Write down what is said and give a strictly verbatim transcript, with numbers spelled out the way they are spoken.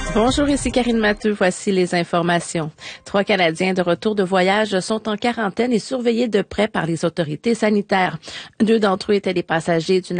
Bonjour, ici Karine Matteux. Voici les informations. Trois Canadiens de retour de voyage sont en quarantaine et surveillés de près par les autorités sanitaires. Deux d'entre eux étaient des passagers d'une